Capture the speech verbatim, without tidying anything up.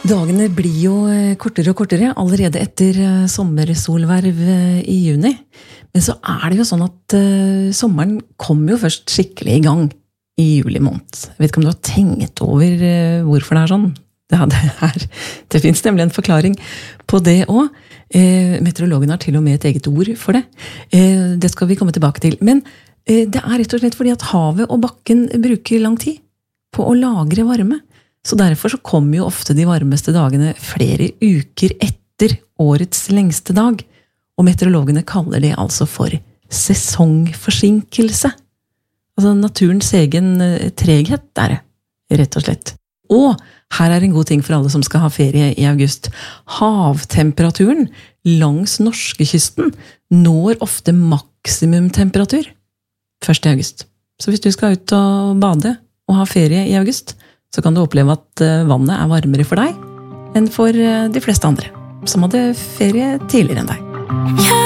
Dagene blir jo kortere og kortere, allerede etter sommersolverv i juni. Men så er det jo sånn at uh, sommeren kommer jo først skikkelig i gang i juli måned. Jeg vet ikke om du har tenkt over uh, hvorfor det er sånn. Det, det, er, det finnes nemlig en forklaring på det også. Uh, meteorologen har til og med et eget ord for det. Uh, det skal vi komme tilbake til. Men uh, det er rett og slett fordi at havet og bakken bruker lang tid på å lagre varme. Så derfor så kommer jo ofte de varmeste dagene flere uker etter årets lengste dag, og meteorologene kaller det altså for sesongforsinkelse. Altså naturens egen treghet der, rett og slett. Og her er en god ting for alle som skal ha ferie i august. Havtemperaturen langs norskekysten når ofte maksimumtemperatur første august. Så hvis du skal ut og bade og ha ferie i august, så kan du oppleve at vannet er varmere for deg enn for de fleste andre, som hadde ferie tidligere enn deg.